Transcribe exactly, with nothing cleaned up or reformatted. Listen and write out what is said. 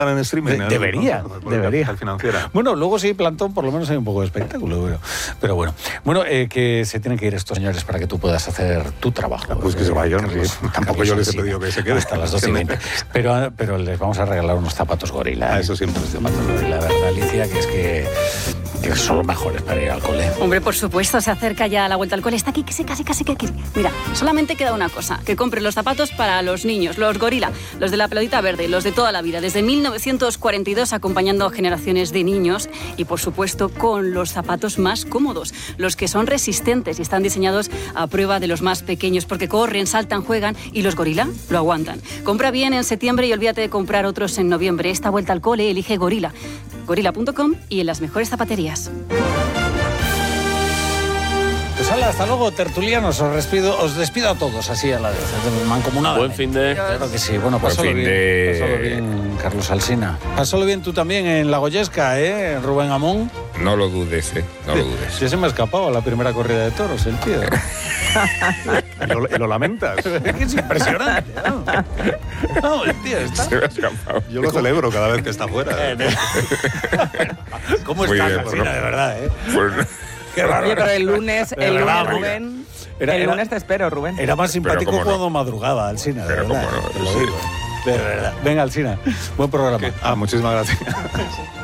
en streaming. De, debería, no, no, debería. Financiera. Bueno, luego sí, Plantón, por lo menos hay un poco de espectáculo. Pero, pero bueno, bueno eh, que se tienen que ir estos señores para que tú puedas hacer tu trabajo. Pues que se vayan. Carlos, Sí. Tampoco yo les he pedido que se queden. Hasta las doce y veinte. Pero, pero les vamos a regalar unos zapatos gorila. ¿eh? Ah, eso siempre. Los zapatos gorila, ¿verdad, Alicia? Que es que, que son los mejores para ir al cole. Hombre, por supuesto, se acerca ya la vuelta al cole. Está aquí, casi, casi, casi, casi. Mira, solamente queda una cosa. Que compres los zapatos para los niños, los gorila, los de la pelotita verde, los de toda la vida, desde mil novecientos cuarenta y dos acompañando a generaciones de niños y, por supuesto, con los zapatos más cómodos, los que son resistentes y están diseñados a prueba de los más pequeños, porque corren, saltan, juegan y los gorila lo aguantan. Compra bien en septiembre y olvídate de comprar otros en noviembre. Esta vuelta al cole elige Gorila. gorila punto com y en las mejores zapaterías. Pues hala, hasta luego, tertulianos. Os despido, os despido a todos así a la vez. Mancomunada. Buen fin de... Claro que sí. Bueno, Buen pásalo fin bien. de... Pásalo bien, Carlos Alsina. Pásalo bien tú también en La Goyesca, ¿eh? Rubén Amón. No lo dudes, ¿eh? No lo dudes. Sí, se me ha escapado a la primera corrida de toros, el tío. y, lo, y lo lamentas. Es impresionante, ¿no? No, el tío está... Se me ha escapado. Yo lo celebro cada vez que está fuera. ¿Cómo Muy estás, bien, Alsina, bueno. de verdad, eh? Pues, Qué raro. Oye, pero el lunes, el verdad, lunes, Rubén. Rubén, Era- el era- lunes te espero, Rubén. Era más simpático cómo no. cuando madrugaba, Alsina, de Pero verdad. cómo no, te lo sí. digo. De verdad. Venga, Alsina, buen programa. Ah, muchísimas gracias.